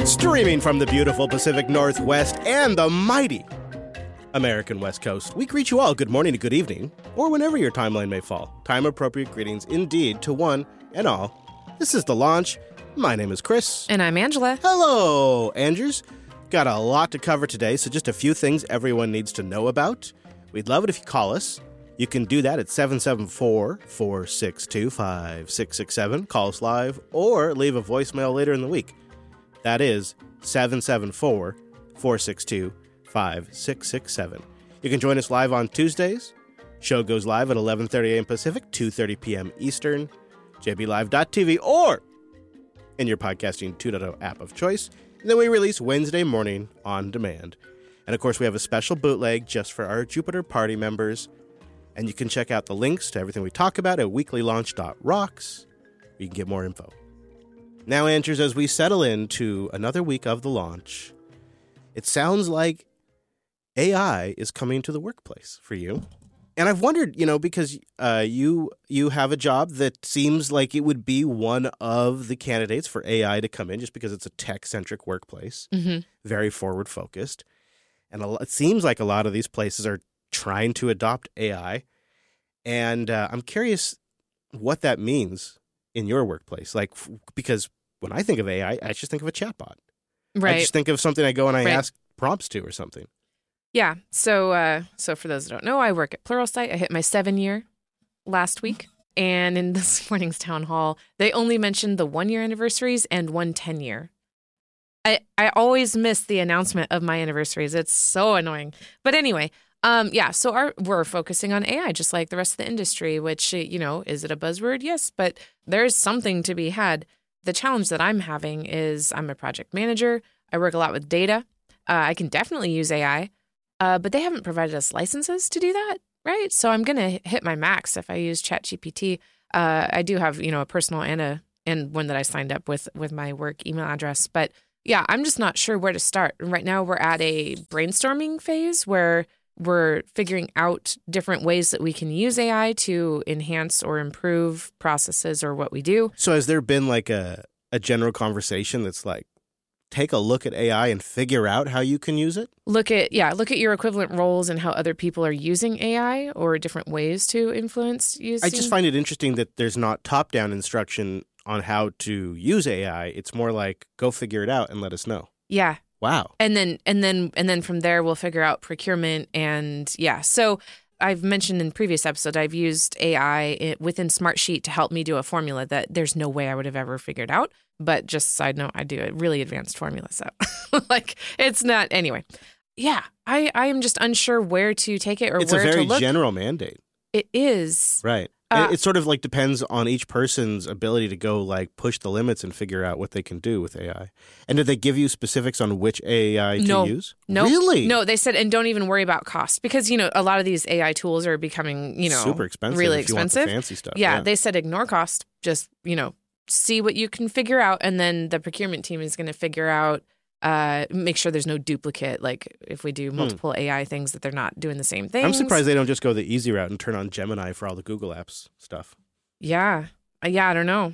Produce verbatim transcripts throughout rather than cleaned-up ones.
Streaming from the beautiful Pacific Northwest and the mighty American West Coast, we greet you all good morning to good evening, or whenever your timeline may fall. Time-appropriate greetings indeed to one and all. This is The Launch. My name is Chris. And I'm Angela. Hello, Andrews. Got a lot to cover today, so just a few things everyone needs to know about. We'd love it if you call us. You can do that at seven seven four, four six two, five six six seven. Call us live or leave a voicemail later in the week. That is seven seven four, four six two, five six six seven. You can join us live on Tuesdays. Show goes live at eleven thirty a.m. Pacific, two thirty p.m. Eastern, j b live dot t v, or in your podcasting two point oh app of choice. And then we release Wednesday morning on demand. And of course, we have a special bootleg just for our Jupiter Party members. And you can check out the links to everything we talk about at weekly launch dot rocks. You can get more info. Now, Andrews, as we settle into another week of the launch, it sounds like A I is coming to the workplace for you. And I've wondered, you know, because uh, you you have a job that seems like it would be one of the candidates for A I to come in just because it's a tech-centric workplace, Mm-hmm. very forward-focused. And a lo- it seems like a lot of these places are trying to adopt A I. And uh, I'm curious what that means in your workplace. Like, f- because when I think of A I, I just think of a chatbot. Right. I just think of something I go and I Right. ask prompts to or something. Yeah. So, uh, so for those that don't know, I work at Pluralsight. I hit my seven year last week. And in this morning's town hall, they only mentioned the one year anniversaries and one ten year. I, I always miss the announcement of my anniversaries. It's so annoying. But anyway, um, yeah, so our, we're focusing on A I just like the rest of the industry, which, you know, is it a buzzword? Yes, but there's something to be had. The challenge that I'm having is I'm a project manager. I work a lot with data. Uh, I can definitely use A I, uh, but they haven't provided us licenses to do that, right? So I'm going to hit my max if I use ChatGPT. Uh, I do have, you know, a personal and a and one that I signed up with with my work email address, but yeah, I'm just not sure where to start. Right now, we're at a brainstorming phase where we're figuring out different ways that we can use A I to enhance or improve processes or what we do. So has there been like a, a general conversation that's like, take a look at A I and figure out how you can use it? Look at, yeah, look at your equivalent roles and how other people are using A I or different ways to influence using. I just find it interesting that there's not top-down instruction on how to use A I. It's more like, go figure it out and let us know. Yeah. Wow. And then and then and then from there we'll figure out procurement and yeah. So I've mentioned in previous episodes I've used A I within Smartsheet to help me do a formula that there's no way I would have ever figured out. But just side note, I do a really advanced formula, so like it's not anyway. Yeah, I I am just unsure where to take it or it's where a very to look. general mandate. It is. Right. Uh, it, it sort of like depends on each person's ability to go like push the limits and figure out what they can do with A I. And did they give you specifics on which A I to No. use? No, Really? No, they said, and don't even worry about cost because, you know, a lot of these A I tools are becoming, you know, super expensive. really if you want expensive. the fancy stuff. Yeah, Yeah. they said ignore cost. Just, you know, see what you can figure out. And then the procurement team is going to figure out, uh, make sure there's no duplicate. Like if we do multiple A I things that they're not doing the same things. I'm surprised they don't just go the easy route and turn on Gemini for all the Google Apps stuff. Yeah. Uh, yeah, I don't know.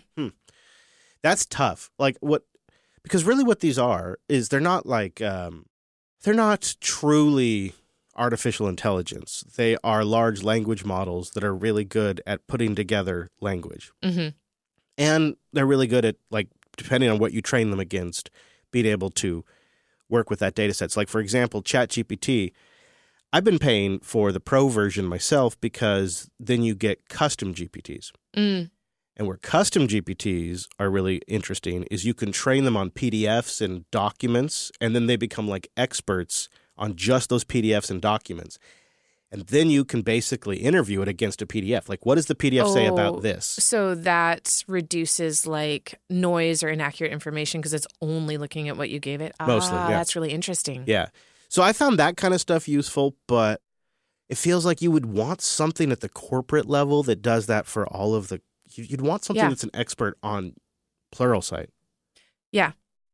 That's tough. Like what, because really what these are is they're not like, um, they're not truly artificial intelligence. They are large language models that are really good at putting together language. hmm And they're really good at, like, depending on what you train them against, being able to work with that data set. So, like, for example, ChatGPT, I've been paying for the pro version myself because then you get custom G P Ts. Mm. And where custom G P Ts are really interesting is you can train them on P D Fs and documents, and then they become like experts on just those P D Fs and documents. And then you can basically interview it against a P D F. Like, what does the P D F say Oh, about this? So that reduces like noise or inaccurate information because it's only looking at what you gave it. Mostly, ah, yeah. That's really interesting. Yeah. So I found that kind of stuff useful, but it feels like you would want something at the corporate level that does that for all of the – you'd want something Yeah. that's an expert on Pluralsight. Yeah.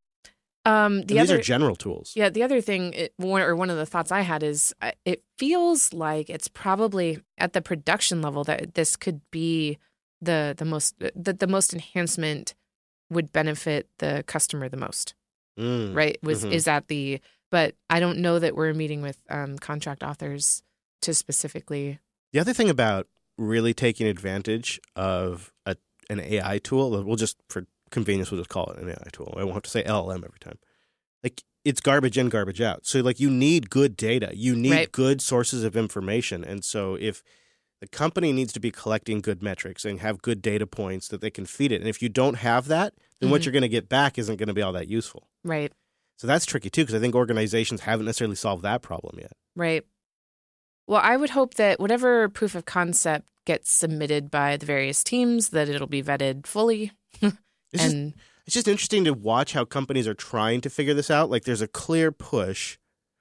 Um, the And other, these are general tools. yeah, the other thing, it, one, or one of the thoughts I had is uh, it feels like it's probably at the production level that this could be the the most that the most enhancement would benefit the customer the most. Mm. right? Was Mhm. is at the, but I don't know that we're meeting with um, contract authors to specifically. The other thing about really taking advantage of a, an A I tool, we'll just, for convenience, we'll just call it an A I tool. I won't have to say L L M every time. Like, it's garbage in, garbage out. So, like, you need good data. You need Right. good sources of information. And so if the company needs to be collecting good metrics and have good data points that they can feed it. And if you don't have that, then what Mhm. you're going to get back isn't going to be all that useful. Right, So that's tricky, too, because I think organizations haven't necessarily solved that problem yet. right. Well, I would hope that whatever proof of concept gets submitted by the various teams, that it'll be vetted fully. It's just, and it's just interesting to watch how companies are trying to figure this out. Like, there's a clear push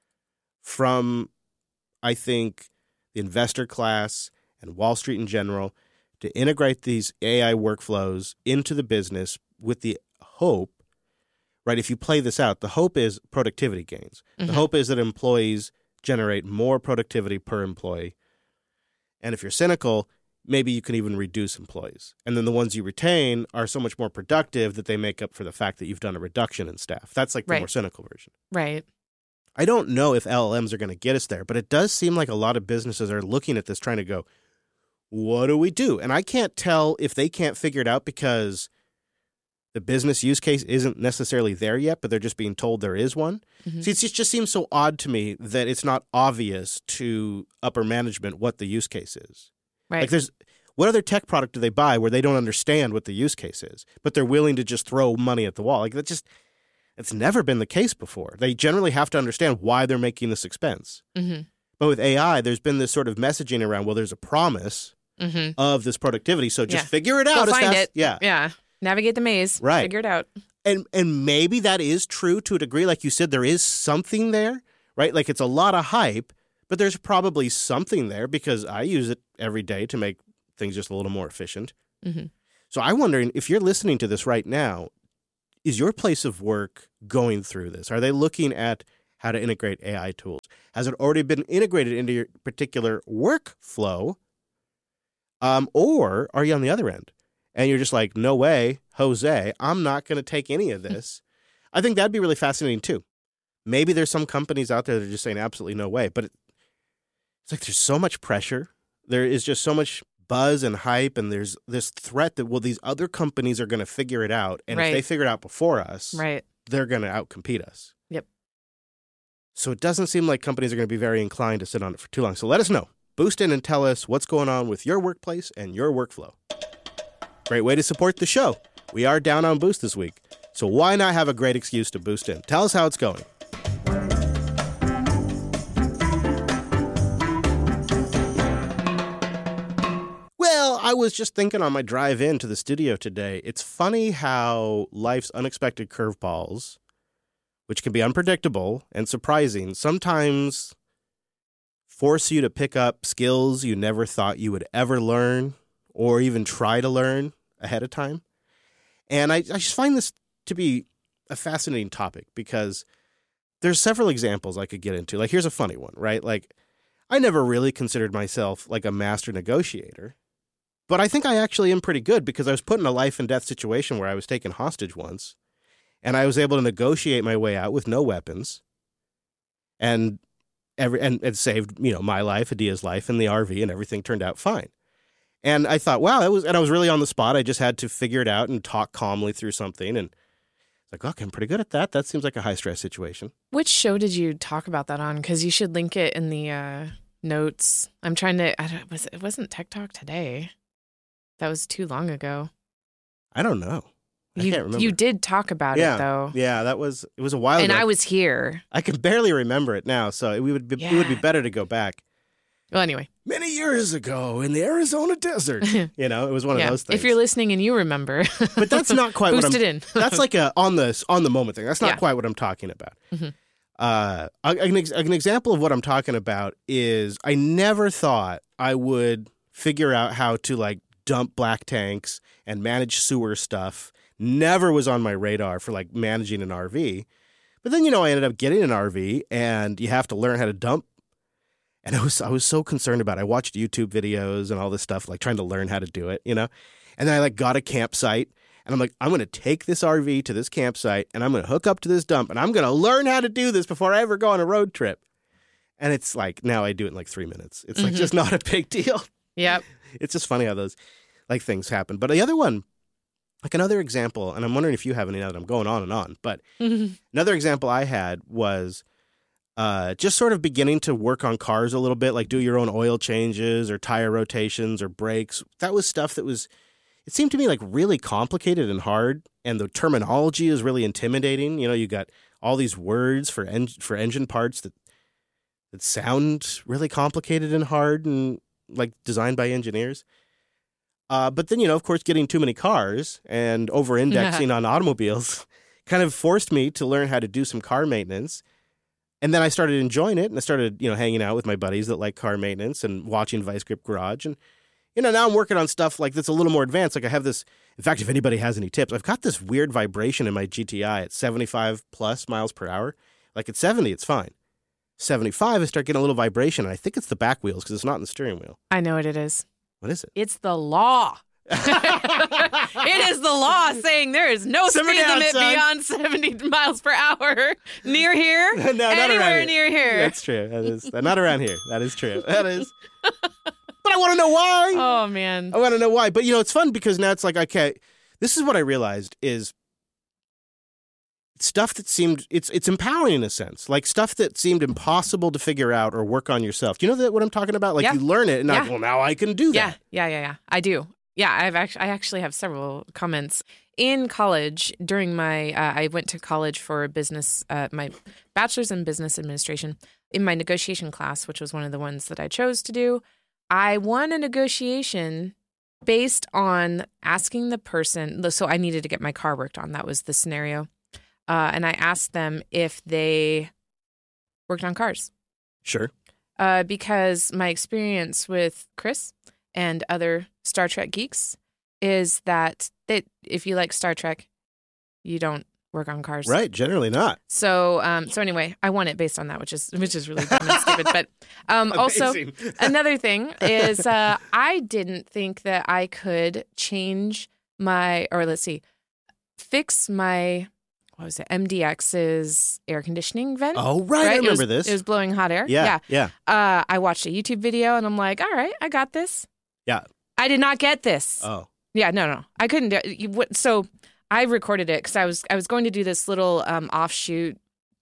from, I think, the investor class and Wall Street in general to integrate these A I workflows into the business with the hope, right? If you play this out, the hope is productivity gains. Mhm. The hope is that employees generate more productivity per employee. And if you're cynical, maybe you can even reduce employees. And then the ones you retain are so much more productive that they make up for the fact that you've done a reduction in staff. That's like the Right. more cynical version. right, I don't know if L L Ms are going to get us there, but it does seem like a lot of businesses are looking at this trying to go, what do we do? And I can't tell if they can't figure it out because the business use case isn't necessarily there yet, but they're just being told there is one. Mhm. See, it just, just seems so odd to me that it's not obvious to upper management what the use case is. right. Like, there's what other tech product do they buy where they don't understand what the use case is, but they're willing to just throw money at the wall? Like, that just, it's never been the case before. They generally have to understand why they're making this expense. hmm But with A I, there's been this sort of messaging around, well, there's a promise hmm of this productivity, so just Yeah. figure it Go out. as find fast- it. Yeah. Yeah. Navigate the maze. Right. Figure it out. And and maybe that is true to a degree. Like you said, there is something there, right? Like, it's a lot of hype, but there's probably something there because I use it every day to make things just a little more efficient. hmm So I'm wondering, if you're listening to this right now, is your place of work going through this? Are they looking at how to integrate A I tools? Has it already been integrated into your particular workflow? Um, or are you on the other end? And you're just like, no way, Jose, I'm not going to take any of this. I think that'd be really fascinating, too. Maybe there's some companies out there that are just saying absolutely no way. But it, it's like there's so much pressure. There is just so much buzz and hype. And there's this threat that, well, these other companies are going to figure it out. And Right. if they figure it out before us, Right. they're going to outcompete us. Yep. So it doesn't seem like companies are going to be very inclined to sit on it for too long. So let us know. Boost in and tell us what's going on with your workplace and your workflow. Great way to support the show. We are down on Boost this week, so why not have a great excuse to boost in? Tell us how it's going. Well, I was just thinking on my drive in to the studio today, it's funny how life's unexpected curveballs, which can be unpredictable and surprising, sometimes force you to pick up skills you never thought you would ever learn or even try to learn ahead of time. And I, I just find this to be a fascinating topic because there's several examples I could get into. Like, here's a funny one, right? Like, I never really considered myself like a master negotiator, but I think I actually am pretty good because I was put in a life and death situation where I was taken hostage once, and I was able to negotiate my way out with no weapons, and every and it saved, you know, my life, Adia's life, and the R V, and everything turned out fine. And I thought, wow, that was, and I was really on the spot. I just had to figure it out and talk calmly through something. And it's like, okay, I'm pretty good at that. That seems like a high stress situation. Which show did you talk about that on? Because you should link it in the uh, notes. I'm trying to. I don't, was it wasn't Tech Talk today? That was too long ago. I don't know. I you can't remember. you did talk about yeah, it though, yeah, that was it was a while and ago. I was here. I can barely remember it now, so it would be it would be Yeah. better to go back Well, anyway, many years ago in the Arizona desert. You know, it was one yeah. of those things. If you're listening and you remember, But that's not quite what boost I'm. it in. That's like a on the on the moment thing. That's not Yeah. quite what I'm talking about. Mhm. Uh, an, ex- an example of what I'm talking about is I never thought I would figure out how to like dump black tanks and manage sewer stuff. Never was on my radar for like managing an R V. But then, you know, I ended up getting an R V and you have to learn how to dump. And I was I was so concerned about it. I watched YouTube videos and all this stuff, like trying to learn how to do it, you know. And then I like got a campsite. And I'm like, I'm going to take this R V to this campsite and I'm going to hook up to this dump and I'm going to learn how to do this before I ever go on a road trip. And it's like, now I do it in like three minutes. It's like Mhm. just not a big deal. Yep. It's just funny how those like things happen. But the other one, like another example, and I'm wondering if you have any now that I'm going on and on, but Mhm. another example I had was uh, just sort of beginning to work on cars a little bit, like do your own oil changes or tire rotations or brakes. That was stuff that was, it seemed to me like really complicated and hard, and the terminology is really intimidating. You know, you got all these words for en- for engine parts that that sound really complicated and hard and like designed by engineers. Uh, but then, you know, of course, getting too many cars and over-indexing on automobiles kind of forced me to learn how to do some car maintenance. And then I started enjoying it, and I started, you know, hanging out with my buddies that like car maintenance and watching Vice Grip Garage. And, you know, now I'm working on stuff like that's a little more advanced. Like I have this, in fact, if anybody has any tips, I've got this weird vibration in my G T I at seventy-five plus miles per hour. Like at seventy, it's fine. seventy-five, I start getting a little vibration, and I think it's the back wheels because it's not in the steering wheel. I know what it is. What is it? It's the law. It is the law saying there is no Simmer speed down, limit son. beyond seventy miles per hour near here, No, not around anywhere here. near here. That's true. That is not around here. That is true. That is. But I want to know why. Oh, man. I want to know why. But, you know, it's fun because now it's like, okay, this is what I realized is stuff that seemed, it's it's empowering in a sense. Like stuff that seemed impossible to figure out or work on yourself. Do you know that what I'm talking about? Like Yeah. you learn it and Yeah. like, well, now I can do Yeah, that. yeah, yeah, yeah. I do. Yeah, I've actually, I actually have several comments. In college, during my, uh, I went to college for business, uh, my bachelor's in business administration. In my negotiation class, which was one of the ones that I chose to do, I won a negotiation based on asking the person. So I needed to get my car worked on. That was the scenario. Uh, and I asked them if they worked on cars. Sure. Uh, because my experience with Chris and other Star Trek geeks is that they, if you like Star Trek, you don't work on cars. Right. Generally not. So, um, so anyway, I won it based on that, which is which is really dumb and stupid. But um, also, Amazing. another thing is uh, I didn't think that I could change my, or let's see, fix my, what was it, M D X's air conditioning vent. Oh, right. I It remember was- this. It was blowing hot air. yeah. Yeah. Uh, I watched a YouTube video and I'm like, all right, I got this. Yeah. I did not get this. Oh. Yeah, no, no, I couldn't do it. You- what- So I recorded it because I was I was going to do this little um, offshoot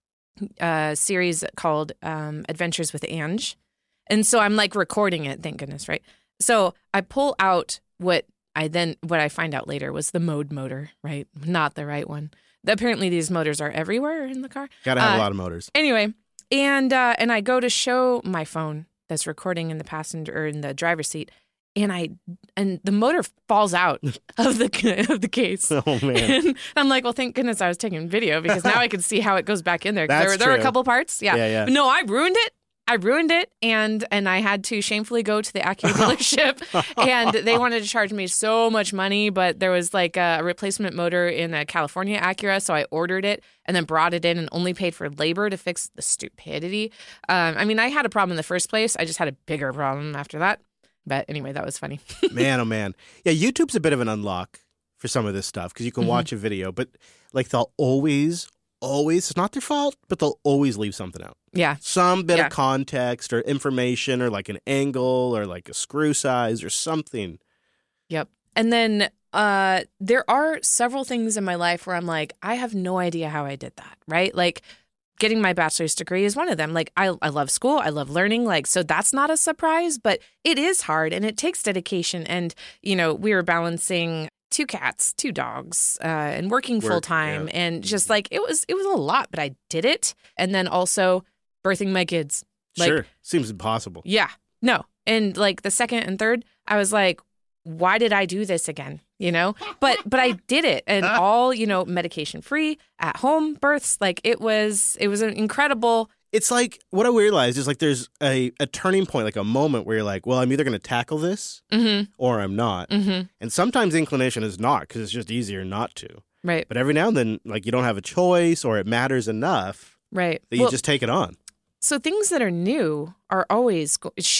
uh, series called um, Adventures with Ange, and so I'm like recording it. Thank goodness, right? So I pull out what I then what I find out later was the mode motor, right? Not the right one. Apparently, these motors are everywhere in the car. Got to have Uh, a lot of motors. Anyway, and uh, and I go to show my phone that's recording in the passenger or in the driver's seat, and I and the motor falls out of the of the case. Oh, man. And I'm like, well, thank goodness I was taking video because now I can see how it goes back in there. 'Cause That's there, there were a true. couple parts. Yeah. Yeah, yeah. No, I ruined it. I ruined it, and and I had to shamefully go to the Acura dealership, and they wanted to charge me so much money, but there was like a replacement motor in a California Acura, so I ordered it and then brought it in and only paid for labor to fix the stupidity. Um, I mean, I had a problem in the first place. I just had a bigger problem after that. But anyway, that was funny. Man, oh, man. Yeah, YouTube's a bit of an unlock for some of this stuff because you can Mhm. watch a video, but like they'll always, always, it's not their fault, but they'll always leave something out. Yeah. Some bit Yeah. of context or information or like an angle or like a screw size or something. Yep. And then uh, there are several things in my life where I'm like, I have no idea how I did that, right? Like getting my bachelor's degree is one of them. Like I, I love school. I love learning. Like, so that's not a surprise, but it is hard and it takes dedication. And, you know, we were balancing two cats, two dogs, uh, and working Work, full time. yeah. And just like, it was, it was a lot, but I did it. And then also birthing my kids. Like, Sure. Seems impossible. yeah, no. And like the second and third, I was like, why did I do this again? You know, but but I did it, and all, you know, medication free at home births. Like it was it was an incredible. It's like what I realized is like there's a, a turning point, like a moment where you're like, well, I'm either going to tackle this Mm-hmm, or I'm not. mm-hmm, And sometimes the inclination is not because it's just easier not to. right, But every now and then, like you don't have a choice or it matters enough right. that you Well, just take it on. so things that are new are always go- should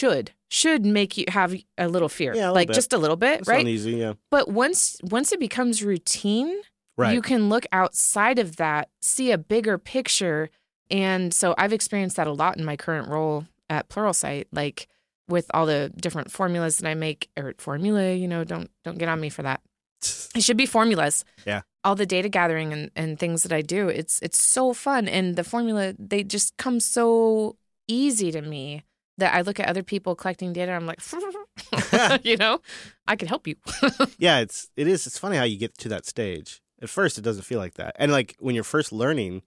should make you have a little fear, Yeah, a little like bit. just a little bit, It's right? uneasy, yeah. But once once it becomes routine, Right. you can look outside of that, see a bigger picture. And so I've experienced that a lot in my current role at Pluralsight, like with all the different formulas that I make, or formula, you know, don't don't get on me for that. It should be formulas. Yeah. All the data gathering and, and things that I do, it's it's so fun. And the formula, they just come so easy to me that I look at other people collecting data. I'm like, you know, I can help you. Yeah, it's it is. It's funny how you get to that stage. At first, it doesn't feel like that. And like when you're first learning,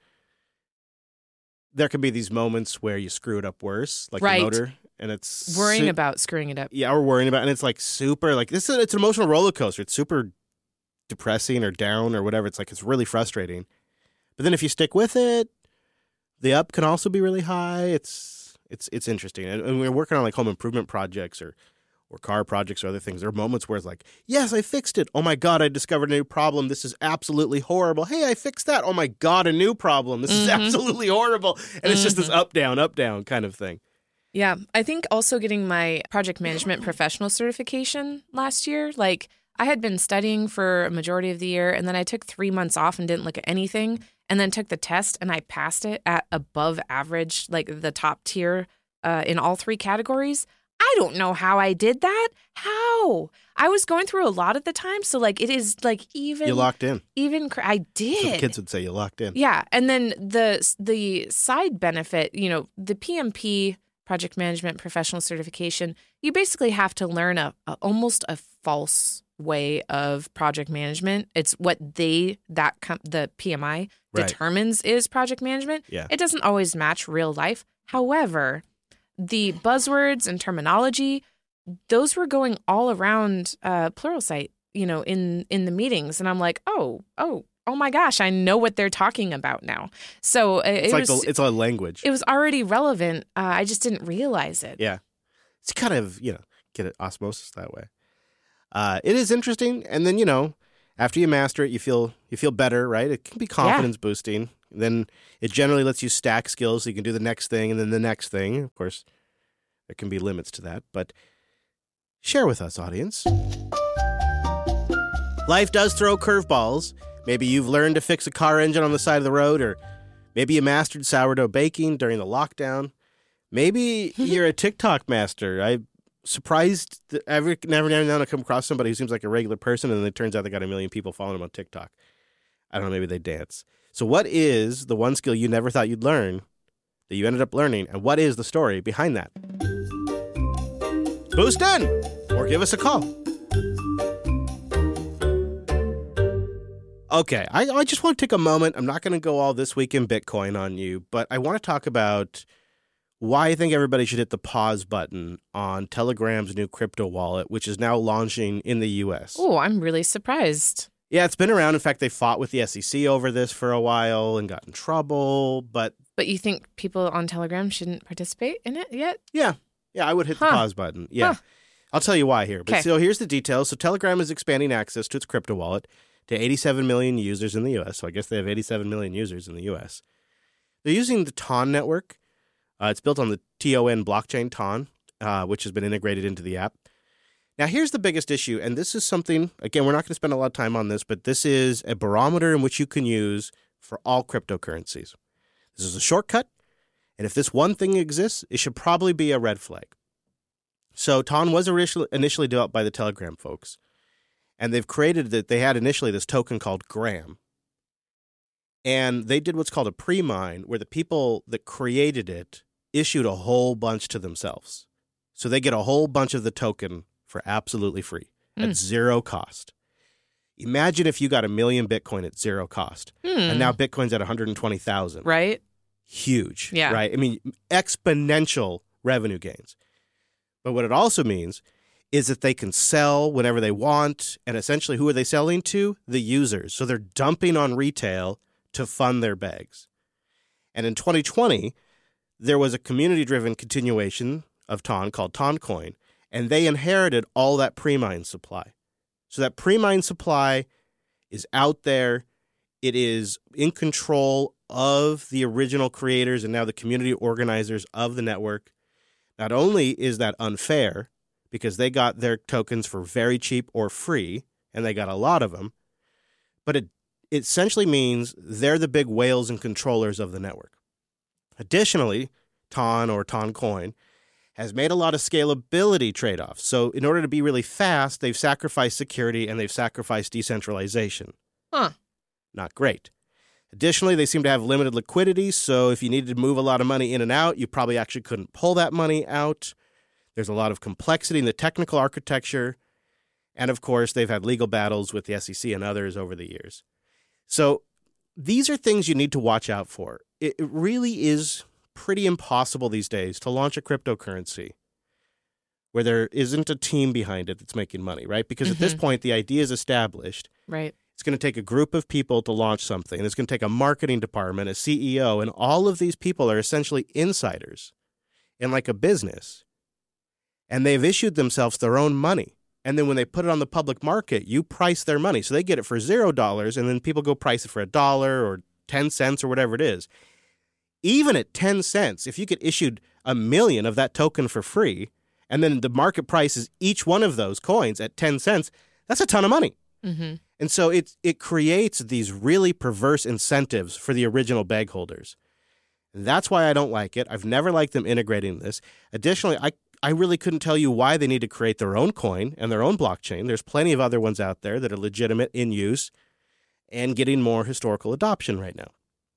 there can be these moments where you screw it up worse, like Right. the motor, and it's Worrying su- about screwing it up. Yeah, we're worrying about, and it's like super like this. Is it's an emotional roller coaster. It's super depressing or down or whatever. It's like it's really frustrating. But then if you stick with it, the up can also be really high. It's it's it's interesting. And, and we're working on like home improvement projects or or car projects or other things. There are moments where it's like, yes, I fixed it. Oh my God, I discovered a new problem. This is absolutely horrible. Hey, I fixed that. Oh my God, a new problem. This is Mhm. absolutely horrible. And it's just this up, down, up, down kind of thing. Yeah. I think also getting my project management professional certification last year, like I had been studying for a majority of the year, and then I took three months off and didn't look at anything, and then took the test and I passed it at above average, like the top tier uh, in all three categories. I don't know how I did that. How? I was going through a lot at the time. So like it is like even. You locked in. Even cr- I did. That's what the kids would say. You locked in. Yeah. And then the the side benefit, you know, the P M P, project management professional certification, you basically have to learn a, a almost a false way of project management. It's what they that com- the P M I Right. determines is project management. Yeah. It doesn't always match real life. However, the buzzwords and terminology, those were going all around uh, Pluralsight, you know, in in the meetings, and I'm like, oh, oh, oh my gosh, I know what they're talking about now. So uh, It's it like was the, it's a language. it was already relevant. Uh, I just didn't realize it. Yeah. It's kind of, you know, get it osmosis that way. Uh, it is interesting. And then, you know, after you master it, you feel you feel better, right? It can be confidence boosting. Then it generally lets you stack skills so you can do the next thing and then the next thing. Of course, there can be limits to that, but share with us, audience. Life does throw curveballs. Maybe you've learned to fix a car engine on the side of the road, or maybe you mastered sourdough baking during the lockdown. Maybe you're a TikTok master. I'm surprised that every never never now I come across somebody who seems like a regular person, and then it turns out they got a million people following them on TikTok. I don't know, maybe they dance. So what is the one skill you never thought you'd learn that you ended up learning, and what is the story behind that? Boost in, or give us a call. Okay, I, I just want to take a moment. I'm not going to go all this week in Bitcoin on you, but I want to talk about why I think everybody should hit the pause button on Telegram's new crypto wallet, which is now launching in the U S. Oh, I'm really surprised. Yeah, it's been around. In fact, they fought with the S E C over this for a while and got in trouble. But But you think people on Telegram shouldn't participate in it yet? yeah, yeah, I would hit Huh. the pause button. Yeah. Huh. I'll tell you why here. But 'Kay. so here's the details. So Telegram is expanding access to its crypto wallet to eighty-seven million users in the U S. So I guess they have eighty-seven million users in the U S. They're using the Ton network. Uh, it's built on the T O N blockchain Ton, uh, which has been integrated into the app. Now, here's the biggest issue, and this is something, again, we're not going to spend a lot of time on this, but this is a barometer in which you can use for all cryptocurrencies. This is a shortcut, and if this one thing exists, it should probably be a red flag. So Ton was initially initially developed by the Telegram folks, and they've created that they had initially this token called Gram. And they did what's called a pre-mine, where the people that created it issued a whole bunch to themselves. So they get a whole bunch of the token for absolutely free at Mm. zero cost. Imagine if you got a million Bitcoin at zero cost, Hmm. and now Bitcoin's at one hundred twenty thousand. Right? Huge, Yeah. right? I mean, exponential revenue gains. But what it also means is that they can sell whenever they want, and essentially who are they selling to? The users. So they're dumping on retail to fund their bags. And in twenty twenty, there was a community-driven continuation of Ton called Toncoin, and they inherited all that pre-mine supply. So that pre-mine supply is out there. It is in control of the original creators and now the community organizers of the network. Not only is that unfair, because they got their tokens for very cheap or free, and they got a lot of them, but it, it essentially means they're the big whales and controllers of the network. Additionally, Ton or Toncoin has made a lot of scalability trade-offs. So in order to be really fast, they've sacrificed security and they've sacrificed decentralization. Huh. Not great. Additionally, they seem to have limited liquidity, so if you needed to move a lot of money in and out, you probably actually couldn't pull that money out. There's a lot of complexity in the technical architecture. And of course, they've had legal battles with the S E C and others over the years. So these are things you need to watch out for. It really is pretty impossible these days to launch a cryptocurrency where there isn't a team behind it that's making money, right? Because mm-hmm. at this point, the idea is established. Right. It's going to take a group of people to launch something. It's going to take a marketing department, a C E O, and all of these people are essentially insiders in like a business. And they've issued themselves their own money. And then when they put it on the public market, you price their money. So they get it for zero dollars, and then people go price it for a dollar or ten cents or whatever it is. Even at ten cents, if you get issued a million of that token for free, and then the market price is each one of those coins at ten cents, that's a ton of money. Mm-hmm. And so it it creates these really perverse incentives for the original bag holders. And that's why I don't like it. I've never liked them integrating this. Additionally, I, I really couldn't tell you why they need to create their own coin and their own blockchain. There's plenty of other ones out there that are legitimate, in use, and getting more historical adoption right now.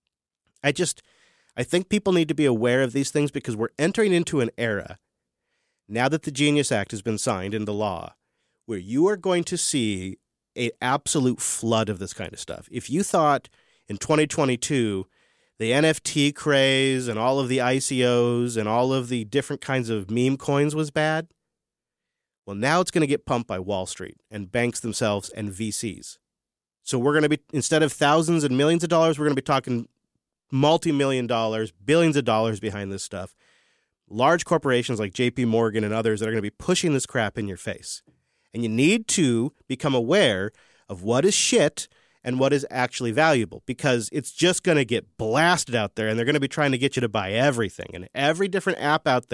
I just, I think people need to be aware of these things because we're entering into an era, now that the Genius Act has been signed into law, where you are going to see an absolute flood of this kind of stuff. If you thought in twenty twenty-two, the N F T craze and all of the I C Os and all of the different kinds of meme coins was bad, well, now it's going to get pumped by Wall Street and banks themselves and V Cs. So we're going to be, instead of thousands and millions of dollars, we're going to be talking multi-million dollars, billions of dollars behind this stuff. Large corporations like J P Morgan and others that are going to be pushing this crap in your face. And you need to become aware of what is shit and what is actually valuable, because it's just going to get blasted out there, and they're going to be trying to get you to buy everything. And every different app out there